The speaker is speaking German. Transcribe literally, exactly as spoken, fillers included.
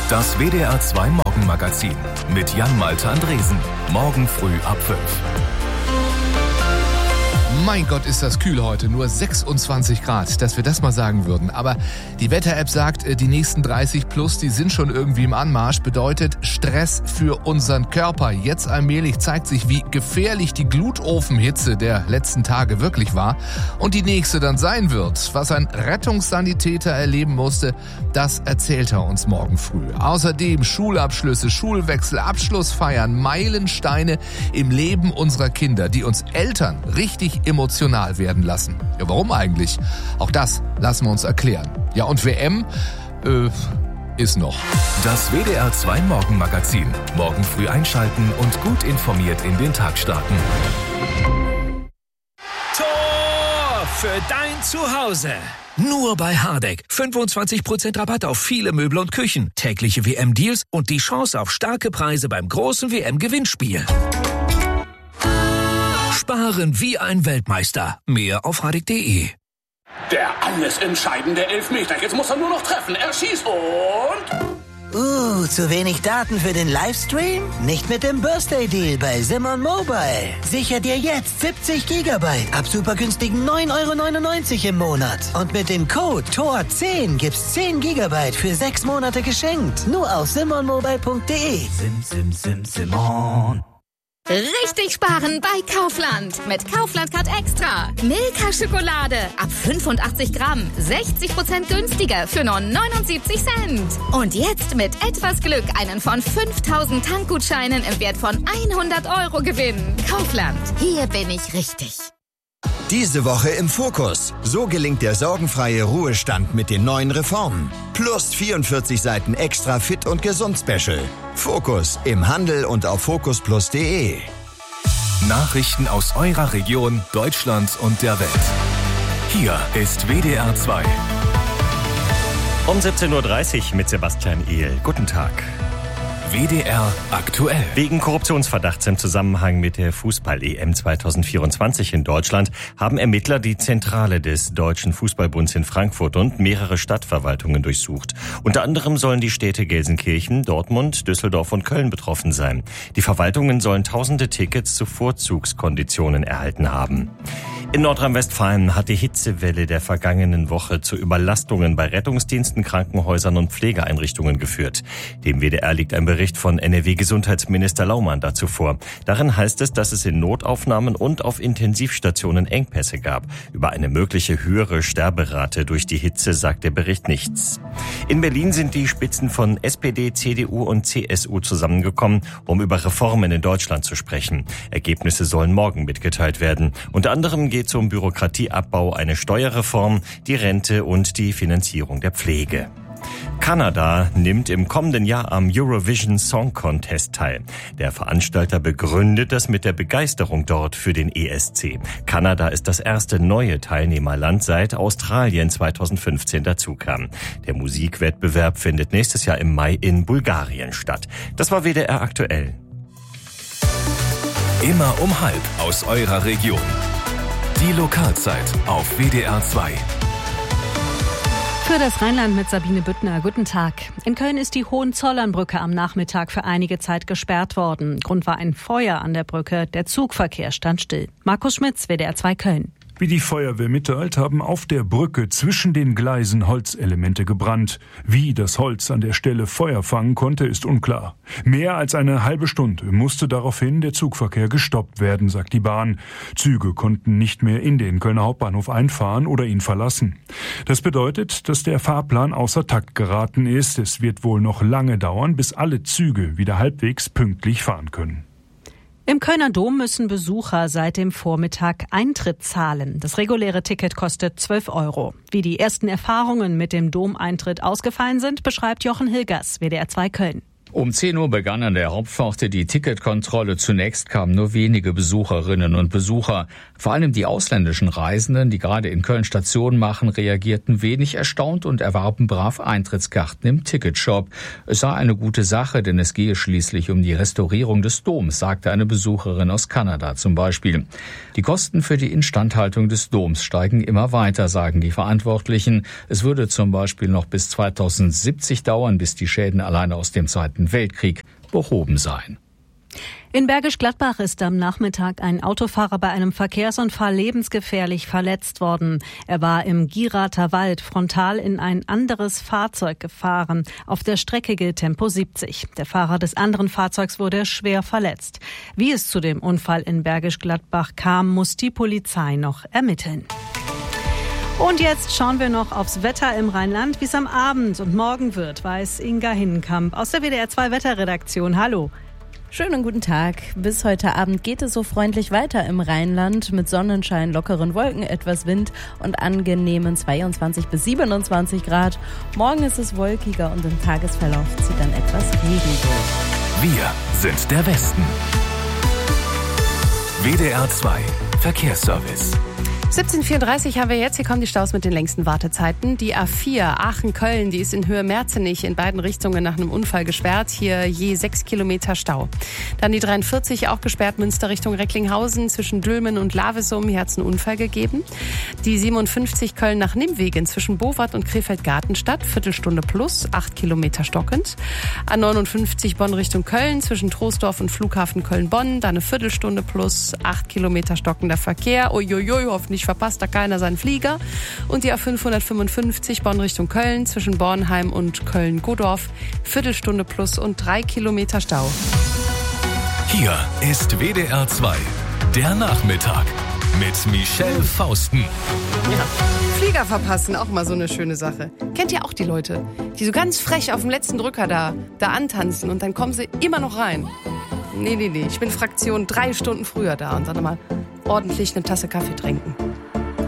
Das W D R zwei Morgenmagazin mit Jan-Malte Andresen. Morgen früh ab fünf. Mein Gott, ist das kühl heute, nur sechsundzwanzig Grad, dass wir das mal sagen würden. Aber die Wetter-App sagt, die nächsten dreißig plus, die sind schon irgendwie im Anmarsch, bedeutet Stress für unseren Körper. Jetzt allmählich zeigt sich, wie gefährlich die Glutofenhitze der letzten Tage wirklich war und die nächste dann sein wird. Was ein Rettungssanitäter erleben musste, das erzählt er uns morgen früh. Außerdem Schulabschlüsse, Schulwechsel, Abschlussfeiern, Meilensteine im Leben unserer Kinder, die uns Eltern richtig emotional werden lassen. Ja, warum eigentlich? Auch das lassen wir uns erklären. Ja, und W M äh, ist noch. Das W D R zwei Morgenmagazin. Morgen früh einschalten und gut informiert in den Tag starten. Tor für dein Zuhause. Nur bei Hardegg. fünfundzwanzig Prozent Rabatt auf viele Möbel und Küchen. Tägliche W M-Deals und die Chance auf starke Preise beim großen W M-Gewinnspiel. Sparen wie ein Weltmeister. Mehr auf hardegg punkt de. Der alles entscheidende Elfmeter. Jetzt muss er nur noch treffen. Er schießt und... Uh, zu wenig Daten für den Livestream? Nicht mit dem Birthday Deal bei Simon Mobile. Sicher dir jetzt siebzig Gigabyte ab super günstigen neun Euro neunundneunzig im Monat. Und mit dem Code T O R zehn gibt's zehn Gigabyte für sechs Monate geschenkt. Nur auf simon mobile punkt de. Sim, sim, sim, Simon. Richtig sparen bei Kaufland. Mit Kaufland Card Extra. Milka Schokolade ab fünfundachtzig Gramm. sechzig Prozent günstiger für nur neunundsiebzig Cent. Und jetzt mit etwas Glück einen von fünftausend Tankgutscheinen im Wert von hundert Euro gewinnen. Kaufland. Hier bin ich richtig. Diese Woche im Fokus. So gelingt der sorgenfreie Ruhestand mit den neuen Reformen. Plus vierundvierzig Seiten extra Fit und Gesund Special. Fokus im Handel und auf fokus plus punkt de. Nachrichten aus eurer Region, Deutschland und der Welt. Hier ist W D R zwei. Um siebzehn Uhr dreißig mit Sebastian Ehl. Guten Tag. W D R aktuell. Wegen Korruptionsverdachts im Zusammenhang mit der Fußball-E M zweitausendvierundzwanzig in Deutschland haben Ermittler die Zentrale des Deutschen Fußballbunds in Frankfurt und mehrere Stadtverwaltungen durchsucht. Unter anderem sollen die Städte Gelsenkirchen, Dortmund, Düsseldorf und Köln betroffen sein. Die Verwaltungen sollen tausende Tickets zu Vorzugskonditionen erhalten haben. In Nordrhein-Westfalen hat die Hitzewelle der vergangenen Woche zu Überlastungen bei Rettungsdiensten, Krankenhäusern und Pflegeeinrichtungen geführt. Dem W D R liegt ein Bericht von N R W-Gesundheitsminister Laumann dazu vor. Darin heißt es, dass es in Notaufnahmen und auf Intensivstationen Engpässe gab. Über eine mögliche höhere Sterberate durch die Hitze sagt der Bericht nichts. In Berlin sind die Spitzen von S P D, C D U und C S U zusammengekommen, um über Reformen in Deutschland zu sprechen. Ergebnisse sollen morgen mitgeteilt werden. Unter anderem geht es um Bürokratieabbau, eine Steuerreform, die Rente und die Finanzierung der Pflege. Kanada nimmt im kommenden Jahr am Eurovision Song Contest teil. Der Veranstalter begründet das mit der Begeisterung dort für den E S C. Kanada ist das erste neue Teilnehmerland, seit Australien zweitausendfünfzehn dazukam. Der Musikwettbewerb findet nächstes Jahr im Mai in Bulgarien statt. Das war W D R aktuell. Immer um halb aus eurer Region. Die Lokalzeit auf W D R zwei. Für das Rheinland mit Sabine Büttner. Guten Tag. In Köln ist die Hohenzollernbrücke am Nachmittag für einige Zeit gesperrt worden. Grund war ein Feuer an der Brücke. Der Zugverkehr stand still. Markus Schmitz, W D R zwei Köln. Wie die Feuerwehr mitteilt, haben auf der Brücke zwischen den Gleisen Holzelemente gebrannt. Wie das Holz an der Stelle Feuer fangen konnte, ist unklar. Mehr als eine halbe Stunde musste daraufhin der Zugverkehr gestoppt werden, sagt die Bahn. Züge konnten nicht mehr in den Kölner Hauptbahnhof einfahren oder ihn verlassen. Das bedeutet, dass der Fahrplan außer Takt geraten ist. Es wird wohl noch lange dauern, bis alle Züge wieder halbwegs pünktlich fahren können. Im Kölner Dom müssen Besucher seit dem Vormittag Eintritt zahlen. Das reguläre Ticket kostet zwölf Euro. Wie die ersten Erfahrungen mit dem Domeintritt ausgefallen sind, beschreibt Jochen Hilgers, W D R zwei Köln. Um zehn Uhr begann an der Hauptpforte die Ticketkontrolle. Zunächst kamen nur wenige Besucherinnen und Besucher. Vor allem die ausländischen Reisenden, die gerade in Köln Station machen, reagierten wenig erstaunt und erwarben brav Eintrittskarten im Ticketshop. Es sei eine gute Sache, denn es gehe schließlich um die Restaurierung des Doms, sagte eine Besucherin aus Kanada zum Beispiel. Die Kosten für die Instandhaltung des Doms steigen immer weiter, sagen die Verantwortlichen. Es würde zum Beispiel noch bis zweitausendsiebzig dauern, bis die Schäden alleine aus dem Zweiten Weltkrieg behoben seien. In Bergisch Gladbach ist am Nachmittag ein Autofahrer bei einem Verkehrsunfall lebensgefährlich verletzt worden. Er war im Gierather Wald frontal in ein anderes Fahrzeug gefahren. Auf der Strecke gilt Tempo siebzig. Der Fahrer des anderen Fahrzeugs wurde schwer verletzt. Wie es zu dem Unfall in Bergisch Gladbach kam, muss die Polizei noch ermitteln. Und jetzt schauen wir noch aufs Wetter im Rheinland. Wie es am Abend und morgen wird, weiß Inga Hinnenkamp aus der W D R zwei Wetterredaktion. Hallo. Schönen guten Tag. Bis heute Abend geht es so freundlich weiter im Rheinland mit Sonnenschein, lockeren Wolken, etwas Wind und angenehmen zweiundzwanzig bis siebenundzwanzig Grad. Morgen ist es wolkiger und im Tagesverlauf zieht dann etwas Regen durch. Wir sind der Westen. W D R zwei Verkehrsservice. siebzehn Uhr vierunddreißig haben wir jetzt. Hier kommen die Staus mit den längsten Wartezeiten. Die A vier Aachen-Köln, die ist in Höhe Merzenich in beiden Richtungen nach einem Unfall gesperrt. Hier je sechs Kilometer Stau. Dann die dreiundvierzig auch gesperrt, Münster Richtung Recklinghausen zwischen Dülmen und Lavesum. Hier hat es einen Unfall gegeben. Die siebenundfünfzig Köln nach Nimwegen zwischen Bowart und Krefeld-Gartenstadt. Viertelstunde plus, acht Kilometer stockend. A neunundfünfzig Bonn Richtung Köln zwischen Troisdorf und Flughafen Köln-Bonn. Da eine Viertelstunde plus, acht Kilometer stockender Verkehr. Uiuiui, hoffentlich verpasst da keiner seinen Flieger. Und die A fünfhundertfünfundfünfzig Bonn Richtung Köln zwischen Bornheim und Köln-Godorf. Viertelstunde plus und drei Kilometer Stau. Hier ist W D R zwei, der Nachmittag mit Michelle Fausten. Ja, Flieger verpassen, auch mal so eine schöne Sache. Kennt ihr auch die Leute, die so ganz frech auf dem letzten Drücker da, da antanzen und dann kommen sie immer noch rein? Nee, nee, nee, ich bin Fraktion drei Stunden früher da und dann mal ordentlich eine Tasse Kaffee trinken.